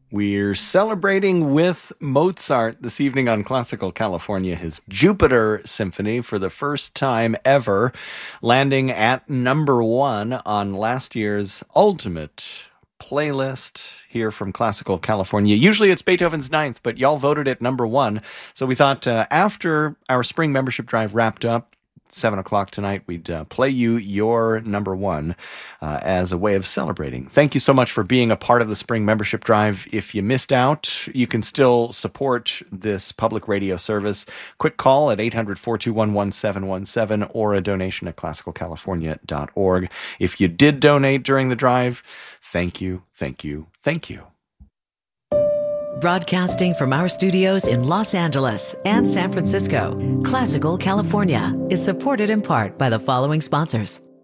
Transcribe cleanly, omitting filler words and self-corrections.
We're celebrating with Mozart this evening on Classical California, his Jupiter Symphony for the first time ever, landing at number one on last year's Ultimate playlist here from Classical California. Usually it's Beethoven's Ninth, but y'all voted it number one. So we thought after our spring membership drive wrapped up, 7 o'clock tonight, we'd play you your number one as a way of celebrating. Thank you so much for being a part of the spring membership drive. If you missed out, you can still support this public radio service. Quick call at 800-421-1717 or a donation at classicalcalifornia.org. If you did donate during the drive, thank you, thank you, thank you. Broadcasting from our studios in Los Angeles and San Francisco, Classical California is supported in part by the following sponsors.